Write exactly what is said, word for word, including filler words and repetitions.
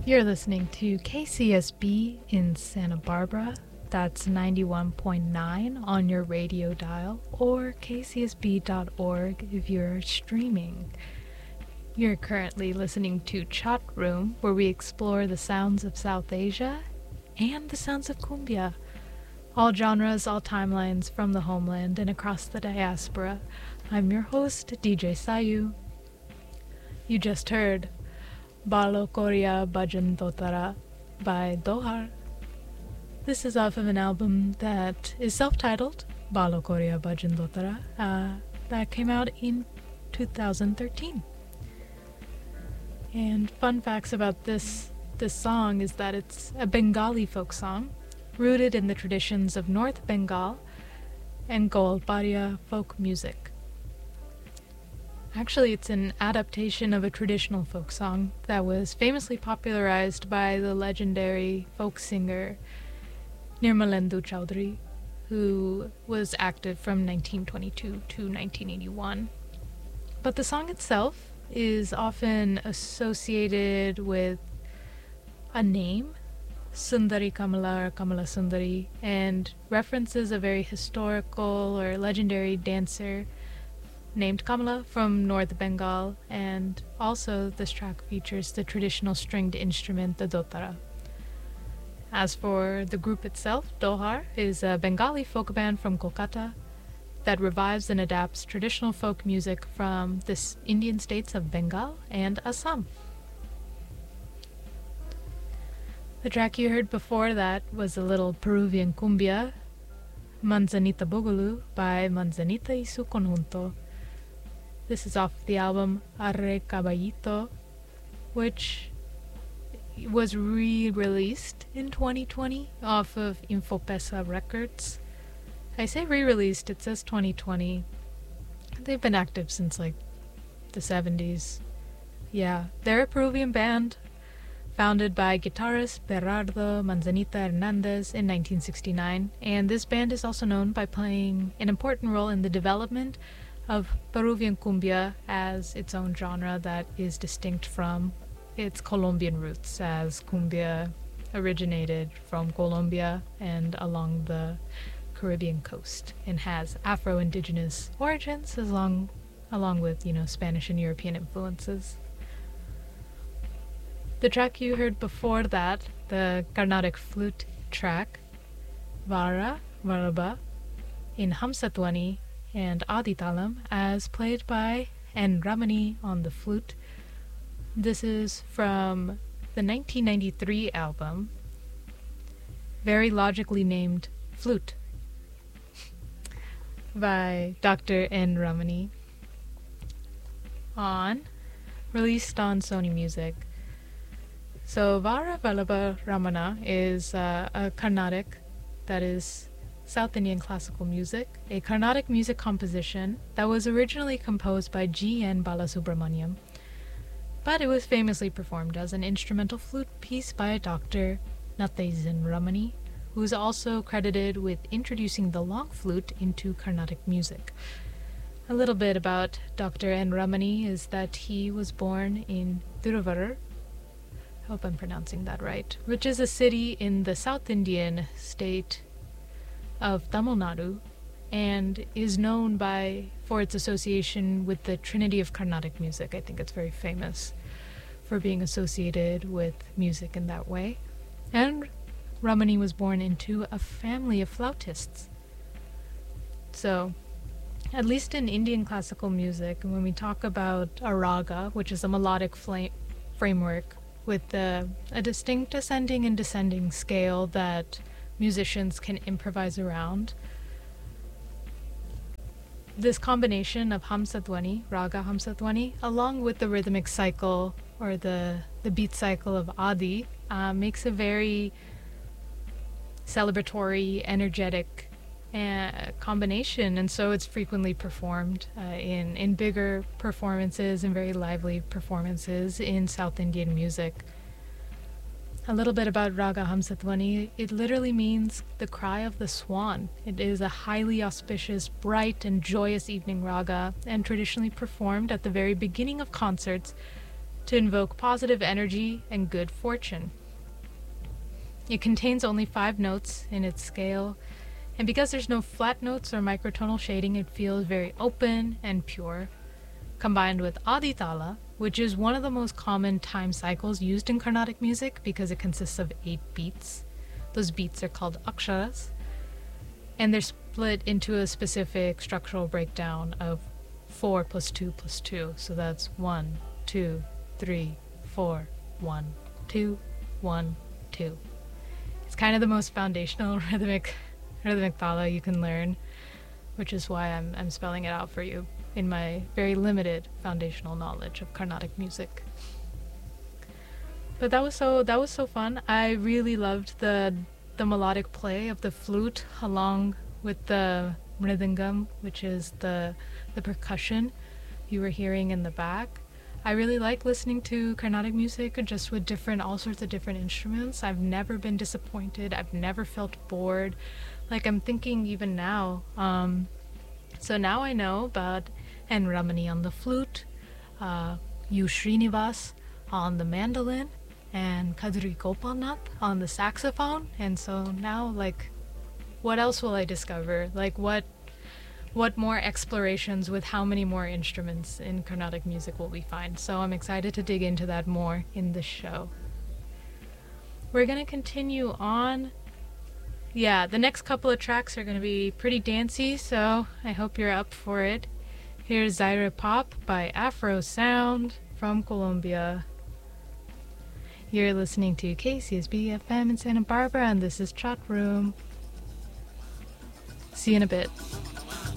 You're listening to K C S B in Santa Barbara. That's ninety-one point nine on your radio dial, or k c s b dot org if you're streaming. You're currently listening to Chat Room, where we explore the sounds of South Asia and the sounds of cumbia. All genres, all timelines from the homeland and across the diaspora. I'm your host, D J Sayu. You just heard Balo Korea Bhajan Dotara by Dohar. This is off of an album that is self-titled, Balo Korea Bhajan Dotara, uh, that came out in two thousand thirteen. And fun facts about this this song is that it's a Bengali folk song, rooted in the traditions of North Bengal and Golparia folk music. Actually, it's an adaptation of a traditional folk song that was famously popularized by the legendary folk singer Nirmalendu Chowdhury, who was active from nineteen twenty-two to nineteen eighty-one. But the song itself is often associated with a name, Sundari Kamala or Kamala Sundari, and references a very historical or legendary dancer named Kamala from North Bengal, and also this track features the traditional stringed instrument, the dotara. As for the group itself, Dohar is a Bengali folk band from Kolkata that revives and adapts traditional folk music from the Indian states of Bengal and Assam. The track you heard before that was a little Peruvian cumbia, Manzanita Bugulu by Manzanita y su Conjunto. This is off the album Arre Caballito, which was re-released in twenty twenty off of Infopesa Records. I say re-released, it says twenty twenty. They've been active since like the seventies. Yeah, they're a Peruvian band founded by guitarist Berardo Manzanita Hernandez in nineteen sixty-nine, and this band is also known by playing an important role in the development of Peruvian cumbia as its own genre that is distinct from its Colombian roots, as cumbia originated from Colombia and along the Caribbean coast and has Afro-Indigenous origins as long, along with, you know, Spanish and European influences. The track you heard before that, the Carnatic flute track, Vara Varaba, in Hamsatwani and Aditalam, as played by N. Ramani on the flute. This is from the nineteen ninety-three album, very logically named Flute, by Doctor N. Ramani, on, released on Sony Music. So Vara Vallabha Ramana is uh, a Carnatic, that is South Indian classical music, a Carnatic music composition that was originally composed by G N Balasubramaniam, but it was famously performed as an instrumental flute piece by Doctor Nathajan Ramani, who is also credited with introducing the long flute into Carnatic music. A little bit about Doctor N. Ramani is that he was born in Thiruvarur, I hope I'm pronouncing that right, which is a city in the South Indian state of Tamil Nadu, and is known by for its association with the Trinity of Carnatic music. I think it's very famous for being associated with music in that way. And Ramani was born into a family of flautists. So, at least in Indian classical music, when we talk about a raga, which is a melodic fla- framework with a, a distinct ascending and descending scale that musicians can improvise around, this combination of Hamsadwani, Raga Hamsadwani, along with the rhythmic cycle or the, the beat cycle of Adi, uh, makes a very celebratory, energetic uh, combination, and so it's frequently performed uh, in, in bigger performances and very lively performances in South Indian music. A little bit about Raga Hamsatwani. It literally means the cry of the swan. It is a highly auspicious, bright, and joyous evening raga, and traditionally performed at the very beginning of concerts to invoke positive energy and good fortune. It contains only five notes in its scale, and because there's no flat notes or microtonal shading, it feels very open and pure. Combined with Aditala, which is one of the most common time cycles used in Carnatic music because it consists of eight beats. Those beats are called aksharas, and they're split into a specific structural breakdown of four plus two plus two. So that's one, two, three, four, one, two, one, two. It's kind of the most foundational rhythmic rhythmic thala you can learn, which is why I'm I'm spelling it out for you in my very limited foundational knowledge of Carnatic music. But that was so that was so fun. I really loved the the melodic play of the flute along with the mridangam, which is the the percussion you were hearing in the back. I really like listening to Carnatic music just with different, all sorts of different instruments. I've never been disappointed. I've never felt bored. Like I'm thinking even now. Um, so now I know about N. Ramani on the flute, uh, U. Srinivas on the mandolin, and Kadri Gopalnath on the saxophone. And so now, like, what else will I discover? Like, what what more explorations with how many more instruments in Carnatic music will we find? So I'm excited to dig into that more in the show. We're going to continue on. Yeah, the next couple of tracks are going to be pretty dancey, so I hope you're up for it. Here's Zaire Pop by Afro Sound from Colombia. You're listening to K C S B F M in Santa Barbara, and this is Chat Room. See you in a bit.